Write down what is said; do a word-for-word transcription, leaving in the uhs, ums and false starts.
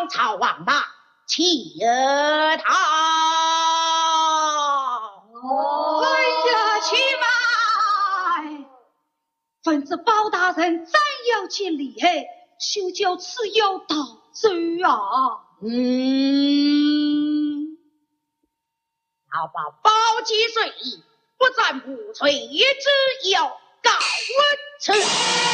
往朝王吧，且逃！ 哦、哎呀，去吧！吩咐包大人再有其厉害，休就此有大罪啊！ 嗯，要把包击水，不战不摧之有告文耻。